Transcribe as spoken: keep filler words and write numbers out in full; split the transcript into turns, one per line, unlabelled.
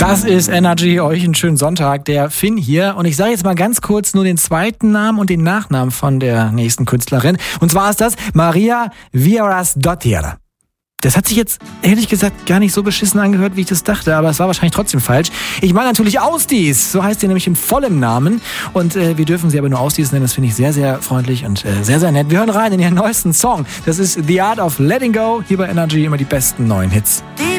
Das ist Energy, euch einen schönen Sonntag, der Finn hier. Und ich sage jetzt mal ganz kurz nur den zweiten Namen und den Nachnamen von der nächsten Künstlerin. Und zwar ist das Maria Viorasdottir. Das hat sich jetzt, ehrlich gesagt, gar nicht so beschissen angehört, wie ich das dachte, aber es war wahrscheinlich trotzdem falsch. Ich meine natürlich Ausdies, so heißt sie nämlich im vollen Namen. Und äh, wir dürfen sie aber nur Ausdies nennen, das finde ich sehr, sehr freundlich und äh, sehr, sehr nett. Wir hören rein in ihren neuesten Song. Das ist The Art of Letting Go, hier bei Energy immer die besten neuen Hits.
The